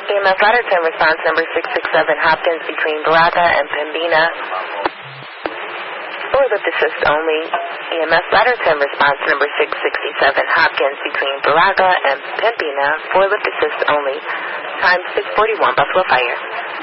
EMS ladder 10 response number 667 Hopkins between Baraga and Pembina. Forward assist only. EMS ladder 10 response number 667 Hopkins between Baraga and Pembina. Forward assist only. Time 6:41 Buffalo Fire.